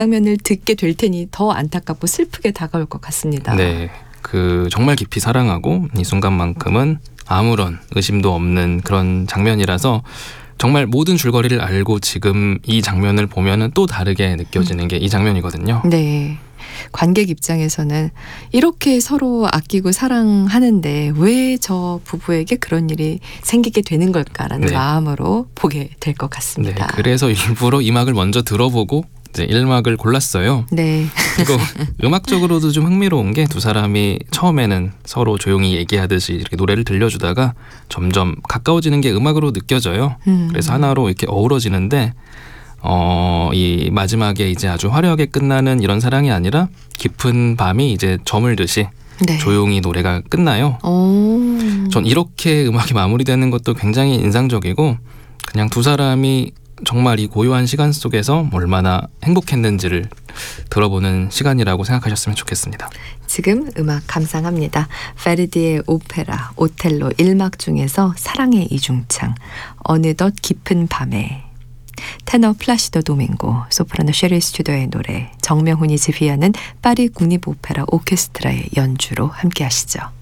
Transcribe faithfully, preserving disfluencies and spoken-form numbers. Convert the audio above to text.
장면을 듣게 될 테니 더 안타깝고 슬프게 다가올 것 같습니다. 네, 그 정말 깊이 사랑하고 이 순간만큼은 아무런 의심도 없는 그런 장면이라서 정말 모든 줄거리를 알고 지금 이 장면을 보면은 또 다르게 느껴지는 게 이 장면이거든요. 네. 관객 입장에서는 이렇게 서로 아끼고 사랑하는데 왜 저 부부에게 그런 일이 생기게 되는 걸까라는 네. 마음으로 보게 될 것 같습니다. 네, 그래서 일부러 이 막을 먼저 들어보고 이제 일 막을 골랐어요. 네. 그리고 음악적으로도 좀 흥미로운 게 두 사람이 처음에는 서로 조용히 얘기하듯이 이렇게 노래를 들려주다가 점점 가까워지는 게 음악으로 느껴져요. 음. 그래서 하나로 이렇게 어우러지는데 어, 이 마지막에 이제 아주 화려하게 끝나는 이런 사랑이 아니라 깊은 밤이 이제 저물듯이 네. 조용히 노래가 끝나요. 오. 전 이렇게 음악이 마무리되는 것도 굉장히 인상적이고 그냥 두 사람이 정말 이 고요한 시간 속에서 얼마나 행복했는지를 들어보는 시간이라고 생각하셨으면 좋겠습니다. 지금 음악 감상합니다. 베르디의 오페라 오텔로 일 막 중에서 사랑의 이중창 어느덧 깊은 밤에 테너 플라시도 도밍고 소프라노 셰리 스튜디오의 노래 정명훈이 지휘하는 파리 국립오페라 오케스트라의 연주로 함께 하시죠.